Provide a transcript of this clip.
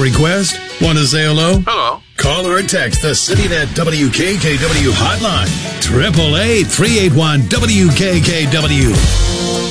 request? Want to say hello? Hello. Call or text the CityNet WKKW hotline. 888-381-WKKW.